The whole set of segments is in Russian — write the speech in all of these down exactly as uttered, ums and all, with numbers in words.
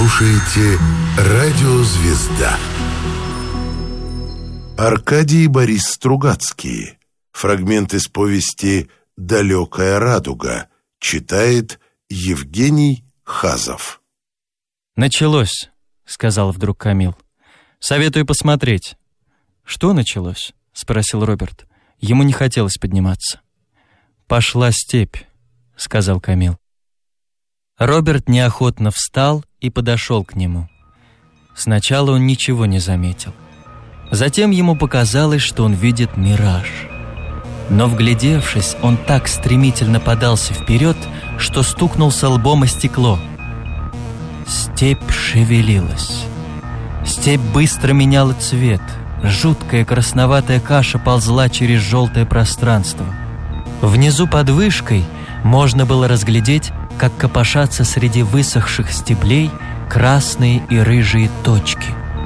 Слушаете «Радио Звезда». Аркадий и Борис Стругацкие. Фрагмент из повести «Далекая радуга». Читает Евгений Хазов. «Началось», — сказал вдруг Камил. «Советую посмотреть». «Что началось?» — спросил Роберт. Ему не хотелось подниматься. «Пошла степь», — сказал Камил. Роберт неохотно встал и подошел к нему. Сначала он ничего не заметил. Затем ему показалось, что он видит мираж. Но, вглядевшись, он так стремительно подался вперед, что стукнулся лбом о стекло. Степь шевелилась. Степь быстро меняла цвет. Жуткая красноватая каша ползла через желтое пространство. Внизу под вышкой можно было разглядеть, как копошатся среди высохших стеблей красные и рыжие точки.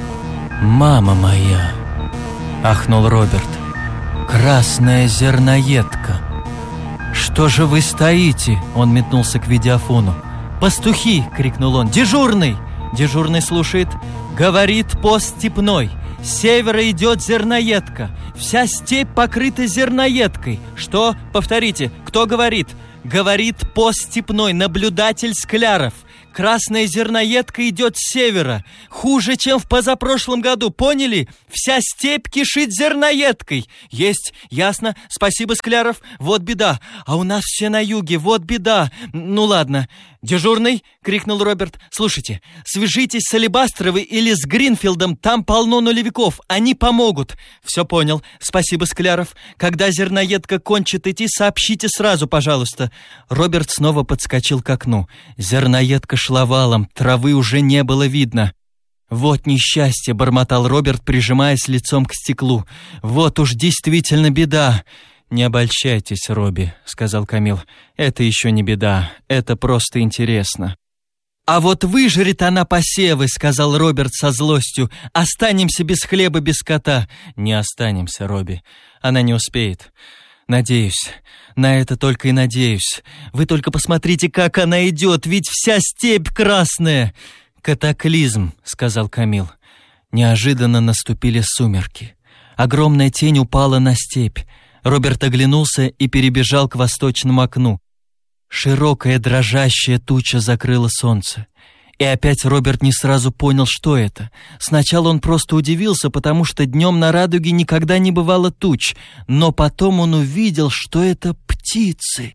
«Мама моя!» — ахнул Роберт. «Красная зерноедка!» «Что же вы стоите?» — он метнулся к видеофону. «Пастухи!» — крикнул он. «Дежурный!» Дежурный слушает. «Говорит пост степной. С севера идет зерноедка. Вся степь покрыта зерноедкой. Что? Повторите. Кто говорит?» «Говорит пост степной, наблюдатель Скляров. Красная зерноедка идет с севера. Хуже, чем в позапрошлом году, поняли? Вся степь кишит зерноедкой. Есть, ясно, спасибо, Скляров. Вот беда. А у нас все на юге, вот беда. Ну ладно. Дежурный, крикнул Роберт. Слушайте, свяжитесь с Алебастровой или с Гринфилдом, там полно нулевиков, они помогут. Все понял, спасибо, Скляров. Когда зерноедка кончит идти, сообщите сразу, пожалуйста. Роберт снова подскочил к окну. Зерноедка шла валом, травы уже не было видно. «Вот несчастье», — бормотал Роберт, прижимаясь лицом к стеклу. «Вот уж действительно беда». «Не обольщайтесь, Робби», — сказал Камил. «Это еще не беда, это просто интересно». «А вот выжрет она посевы», — сказал Роберт со злостью. «Останемся без хлеба, без скота». «Не останемся, Робби, она не успеет». «Надеюсь, на это только и надеюсь. Вы только посмотрите, как она идет, ведь вся степь красная». «Катаклизм», — сказал Камил. Неожиданно наступили сумерки. Огромная тень упала на степь. Роберт оглянулся и перебежал к восточному окну. Широкая дрожащая туча закрыла солнце. И опять Роберт не сразу понял, что это. Сначала он просто удивился, потому что днем на радуге никогда не бывало туч, но потом он увидел, что это птицы.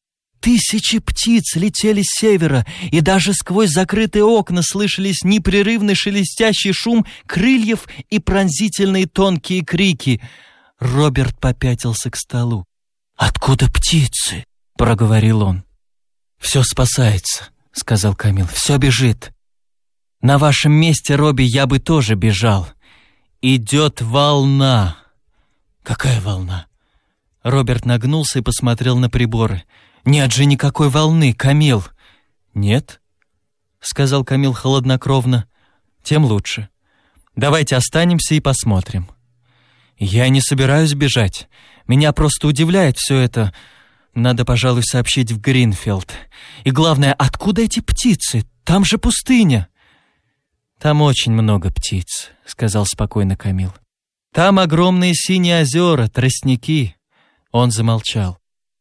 Тысячи птиц летели с севера, и даже сквозь закрытые окна слышались непрерывный шелестящий шум крыльев и пронзительные тонкие крики. Роберт попятился к столу. «Откуда птицы?» — проговорил он. «Все спасается», — сказал Камил. «Все бежит. На вашем месте, Робби, я бы тоже бежал. Идет волна». «Какая волна?» Роберт нагнулся и посмотрел на приборы. «Нет же никакой волны, Камил». «Нет?» — сказал Камил хладнокровно. «Тем лучше. Давайте останемся и посмотрим». «Я не собираюсь бежать. Меня просто удивляет все это. Надо, пожалуй, сообщить в Гринфилд. И главное, откуда эти птицы? Там же пустыня». «Там очень много птиц», — сказал спокойно Камил. «Там огромные синие озера, тростники». Он замолчал.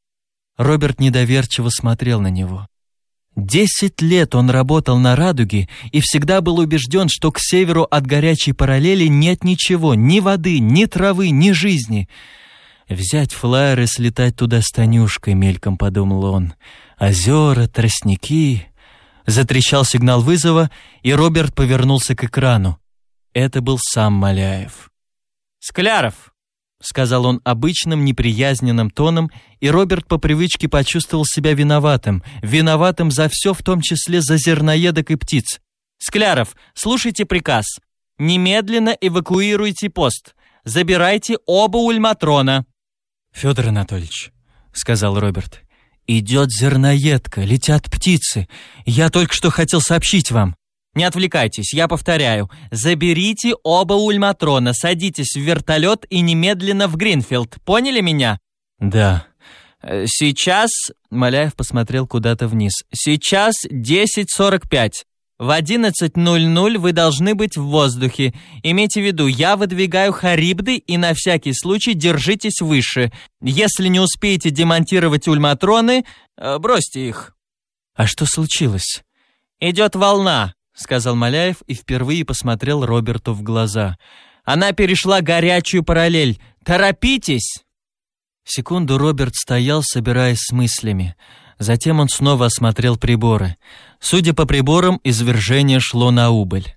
Роберт недоверчиво смотрел на него. Десять лет он работал на «Радуге» и всегда был убежден, что к северу от горячей параллели нет ничего, ни воды, ни травы, ни жизни. «Взять флайер и слетать туда с Танюшкой», — мельком подумал он. «Озера, тростники». Затрещал сигнал вызова, и Роберт повернулся к экрану. Это был сам Маляев. «Скляров», — сказал он обычным неприязненным тоном, и Роберт по привычке почувствовал себя виноватым, виноватым за все, в том числе за зерноедок и птиц. «Скляров, слушайте приказ. Немедленно эвакуируйте пост. Забирайте оба ульматрона». «Федор Анатольевич», — сказал Роберт, — «идет зерноедка, летят птицы. Я только что хотел сообщить вам». «Не отвлекайтесь, я повторяю. Заберите оба ульматрона, садитесь в вертолет и немедленно в Гринфилд. Поняли меня?» «Да». «Сейчас...» — Маляев посмотрел куда-то вниз. «Сейчас десять сорок пять. В одиннадцать ноль ноль вы должны быть в воздухе. Имейте в виду, я выдвигаю харибды, и на всякий случай держитесь выше. Если не успеете демонтировать ульматроны, э, бросьте их». «А что случилось?» «Идет волна», — сказал Маляев и впервые посмотрел Роберту в глаза. «Она перешла горячую параллель. Торопитесь!» Секунду Роберт стоял, собираясь с мыслями. Затем он снова осмотрел приборы. Судя по приборам, извержение шло на убыль.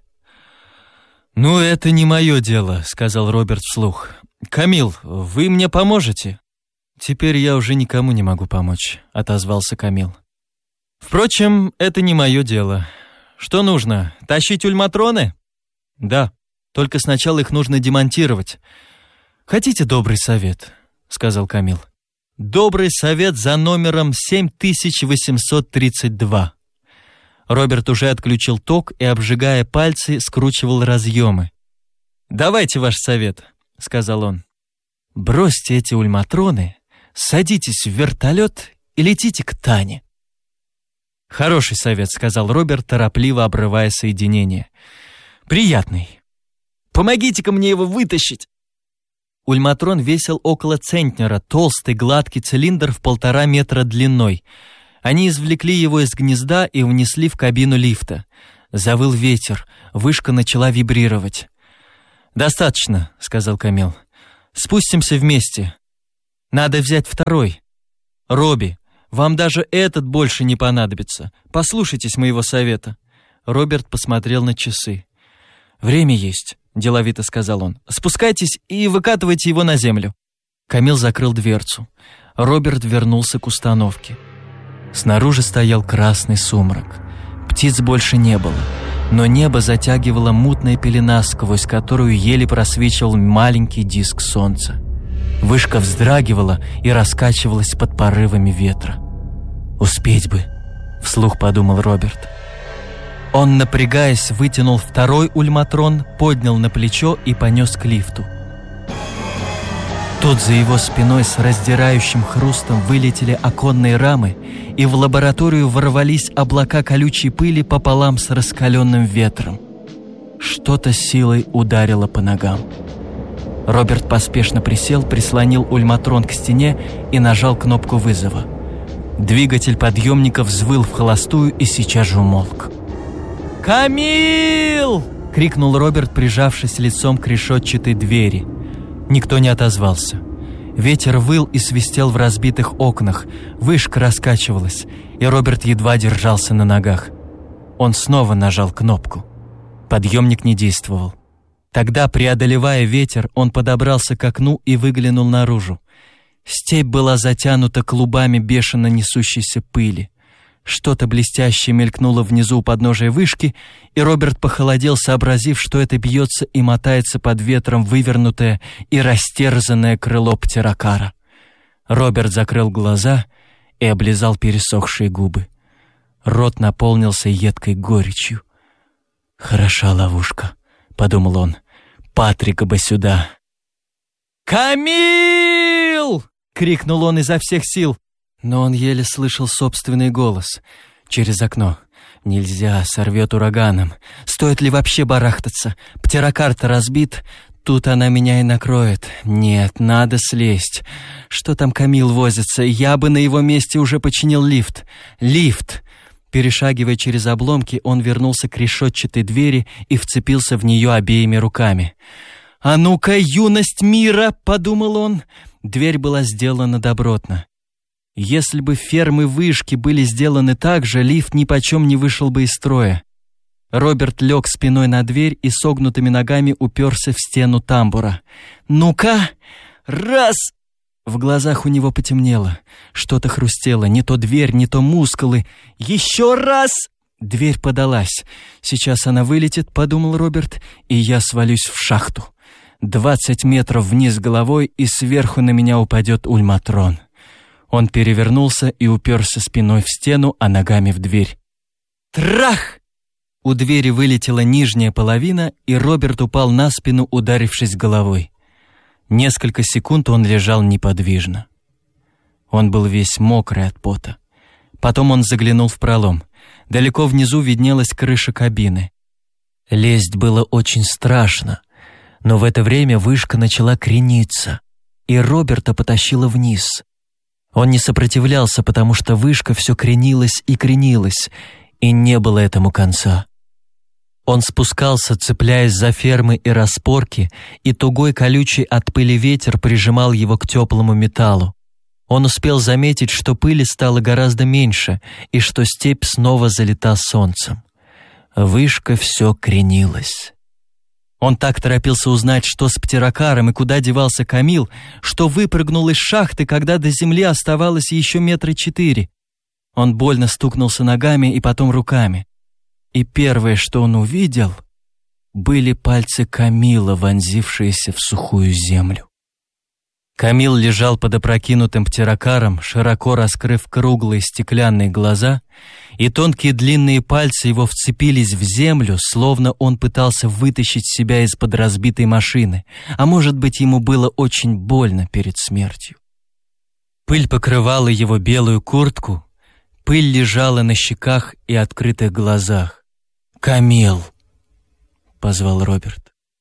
«Ну, это не мое дело», — сказал Роберт вслух. «Камил, вы мне поможете?» «Теперь я уже никому не могу помочь», — отозвался Камил. «Впрочем, это не мое дело. Что нужно, тащить ульматроны?» «Да, только сначала их нужно демонтировать. Хотите добрый совет?» — сказал Камил. «Добрый совет за номером семь тысяч восемьсот тридцать два». Роберт уже отключил ток и, обжигая пальцы, скручивал разъемы. «Давайте ваш совет», — сказал он. «Бросьте эти ульматроны, садитесь в вертолет и летите к Тане». «Хороший совет», — сказал Роберт, торопливо обрывая соединение. «Приятный. Помогите-ка мне его вытащить». Ульматрон весил около центнера, толстый гладкий цилиндр в полтора метра длиной. Они извлекли его из гнезда и внесли в кабину лифта. Завыл ветер, вышка начала вибрировать. «Достаточно», — сказал Камил. «Спустимся вместе. Надо взять второй. Робби, вам даже этот больше не понадобится. Послушайтесь моего совета». Роберт посмотрел на часы. «Время есть», — деловито сказал он. «Спускайтесь и выкатывайте его на землю». Камил закрыл дверцу. Роберт вернулся к установке. Снаружи стоял красный сумрак. Птиц больше не было, но небо затягивала мутная пелена, сквозь которую еле просвечивал маленький диск солнца. Вышка вздрагивала и раскачивалась под порывами ветра. «Успеть бы», — вслух подумал Роберт. Он, напрягаясь, вытянул второй ульматрон, поднял на плечо и понес к лифту. Тут за его спиной с раздирающим хрустом вылетели оконные рамы, и в лабораторию ворвались облака колючей пыли пополам с раскаленным ветром. Что-то силой ударило по ногам. Роберт поспешно присел, прислонил ульматрон к стене и нажал кнопку вызова. Двигатель подъемника взвыл в холостую и сейчас же умолк. «Камил!» — крикнул Роберт, прижавшись лицом к решетчатой двери. Никто не отозвался. Ветер выл и свистел в разбитых окнах, вышка раскачивалась, и Роберт едва держался на ногах. Он снова нажал кнопку. Подъемник не действовал. Тогда, преодолевая ветер, он подобрался к окну и выглянул наружу. Степь была затянута клубами бешено несущейся пыли. Что-то блестящее мелькнуло внизу у подножия вышки, и Роберт похолодел, сообразив, что это бьется и мотается под ветром вывернутое и растерзанное крыло птерокара. Роберт закрыл глаза и облизал пересохшие губы. Рот наполнился едкой горечью. «Хороша ловушка», — подумал он. «Патрика бы сюда». «Камил!» — крикнул он изо всех сил. Но он еле слышал собственный голос через окно. «Нельзя, сорвет ураганом. Стоит ли вообще барахтаться? Птерокар-то разбит. Тут она меня и накроет. Нет, надо слезть. Что там Камил возится? Я бы на его месте уже починил лифт. Лифт!» Перешагивая через обломки, он вернулся к решетчатой двери и вцепился в нее обеими руками. «А ну-ка, юность мира!» — подумал он. Дверь была сделана добротно. Если бы фермы вышки были сделаны так же, лифт нипочем не вышел бы из строя. Роберт лег спиной на дверь и согнутыми ногами уперся в стену тамбура. «Ну-ка! Раз!» В глазах у него потемнело. Что-то хрустело, не то дверь, не то мускулы. «Еще раз!» Дверь подалась. «Сейчас она вылетит», — подумал Роберт, — «и я свалюсь в шахту. Двадцать метров вниз головой, и сверху на меня упадет ульматрон». Он перевернулся и уперся спиной в стену, а ногами в дверь. Трах! У двери вылетела нижняя половина, и Роберт упал на спину, ударившись головой. Несколько секунд он лежал неподвижно. Он был весь мокрый от пота. Потом он заглянул в пролом. Далеко внизу виднелась крыша кабины. Лезть было очень страшно, но в это время вышка начала крениться, и Роберта потащила вниз. Он не сопротивлялся, потому что вышка все кренилась и кренилась, и не было этому конца. Он спускался, цепляясь за фермы и распорки, и тугой колючий от пыли ветер прижимал его к теплому металлу. Он успел заметить, что пыли стало гораздо меньше, и что степь снова залита солнцем. Вышка все кренилась. Он так торопился узнать, что с птерокаром и куда девался Камил, что выпрыгнул из шахты, когда до земли оставалось еще метра четыре. Он больно стукнулся ногами и потом руками. И первое, что он увидел, были пальцы Камила, вонзившиеся в сухую землю. Камил лежал под опрокинутым птерокаром, широко раскрыв круглые стеклянные глаза, и тонкие длинные пальцы его вцепились в землю, словно он пытался вытащить себя из-под разбитой машины, а может быть, ему было очень больно перед смертью. Пыль покрывала его белую куртку, пыль лежала на щеках и открытых глазах. «Камил!» — позвал Роберт.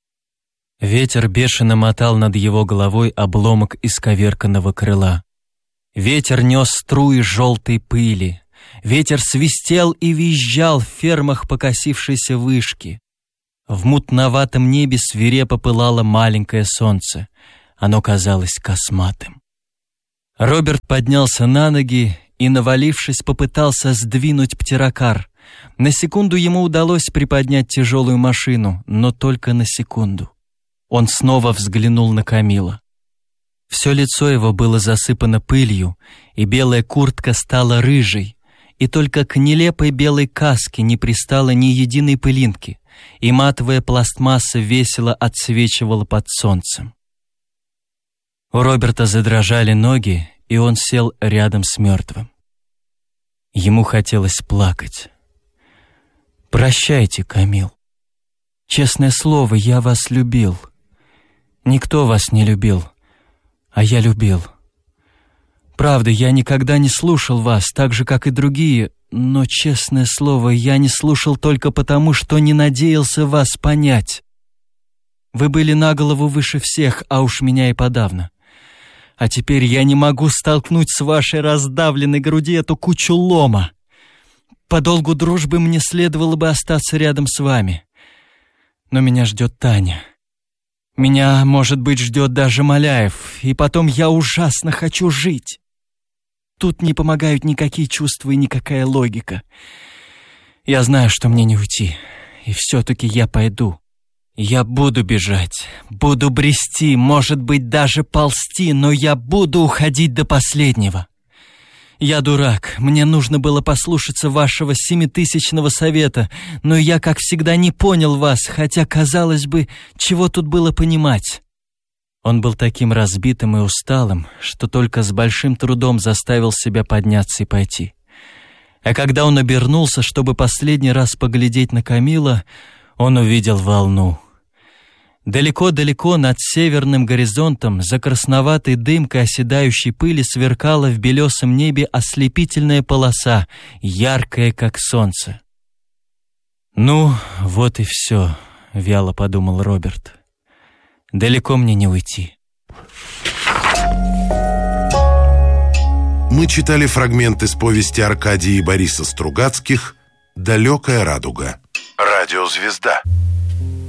Ветер бешено мотал над его головой обломок исковерканного крыла. Ветер нес струи желтой пыли. Ветер свистел и визжал в фермах покосившейся вышки. В мутноватом небе свирепо пылало маленькое солнце. Оно казалось косматым. Роберт поднялся на ноги и, навалившись, попытался сдвинуть птерокар. На секунду ему удалось приподнять тяжелую машину, но только на секунду. Он снова взглянул на Камила. Все лицо его было засыпано пылью, и белая куртка стала рыжей, и только к нелепой белой каске не пристало ни единой пылинки, и матовая пластмасса весело отсвечивала под солнцем. У Роберта задрожали ноги, и он сел рядом с мертвым. Ему хотелось плакать. «Прощайте, Камил. Честное слово, я вас любил. Никто вас не любил, а я любил. Правда, я никогда не слушал вас, так же, как и другие, но, честное слово, я не слушал только потому, что не надеялся вас понять. Вы были на голову выше всех, а уж меня и подавно. А теперь я не могу столкнуть с вашей раздавленной груди эту кучу лома. По долгу дружбы мне следовало бы остаться рядом с вами. Но меня ждет Таня. Меня, может быть, ждет даже Маляев, и потом я ужасно хочу жить. Тут не помогают никакие чувства и никакая логика. Я знаю, что мне не уйти, и все-таки я пойду. Я буду бежать, буду брести, может быть, даже ползти, но я буду уходить до последнего. Я дурак, мне нужно было послушаться вашего семитысячного совета, но я, как всегда, не понял вас, хотя, казалось бы, чего тут было понимать». Он был таким разбитым и усталым, что только с большим трудом заставил себя подняться и пойти. А когда он обернулся, чтобы последний раз поглядеть на Камила, он увидел волну. Далеко-далеко над северным горизонтом за красноватой дымкой оседающей пыли сверкала в белесом небе ослепительная полоса, яркая, как солнце. «Ну, вот и все», — вяло подумал Роберт. «Далеко мне не уйти». Мы читали фрагмент из повести Аркадия и Бориса Стругацких «Далекая радуга». Радиозвезда.